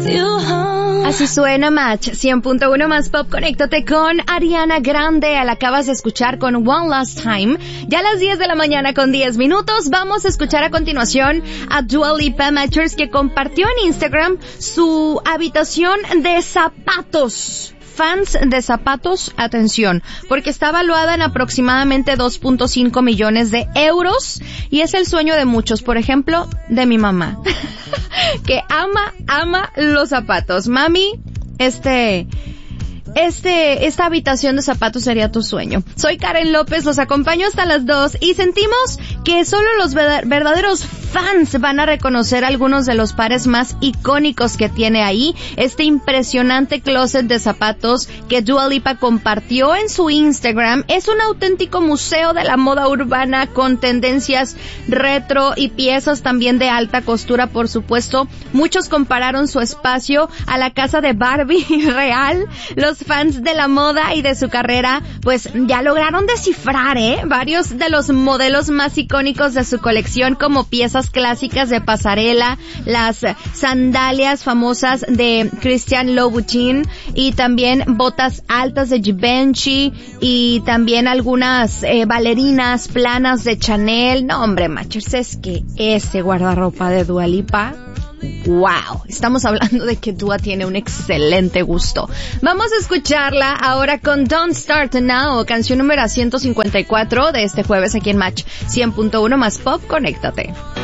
Así suena Match 100.1 más pop. Conéctate con Ariana Grande. La acabas de escuchar con One Last Time. Ya a las 10 de la mañana con 10 minutos vamos a escuchar a continuación a Dua Lipa, Matchers, que compartió en Instagram su habitación de zapatos. Fans de zapatos, atención, porque está valuada en aproximadamente 2.5 millones de euros y es el sueño de muchos, por ejemplo, de mi mamá, que ama los zapatos. Mami, esta habitación de zapatos sería tu sueño. Soy Karen López, los acompaño hasta las 2 y sentimos que solo los verdaderos fans van a reconocer algunos de los pares más icónicos que tiene ahí. Este impresionante closet de zapatos que Dua Lipa compartió en su Instagram es un auténtico museo de la moda urbana con tendencias retro y piezas también de alta costura, por supuesto. Muchos compararon su espacio a la casa de Barbie real. Los fans de la moda y de su carrera pues ya lograron descifrar varios de los modelos más icónicos de su colección, como piezas clásicas de pasarela, las sandalias famosas de Christian Louboutin y también botas altas de Givenchy y también algunas bailarinas planas de Chanel. No, hombre, machos, es que ese guardarropa de Dua Lipa, wow, estamos hablando de que Dua tiene un excelente gusto. Vamos a escucharla ahora con Don't Start Now, canción número 154 de este jueves aquí en Match 100.1 más pop. Conéctate.